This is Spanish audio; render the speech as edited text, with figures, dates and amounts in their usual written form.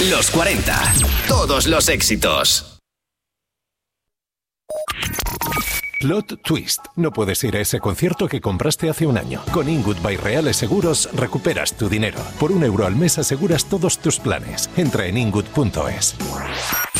Los 40. Todos los éxitos. Plot Twist. No puedes ir a ese concierto que compraste hace un año. Con Ingood by Reales Seguros recuperas tu dinero. Por €1 al mes aseguras todos tus planes. Entra en ingood.es.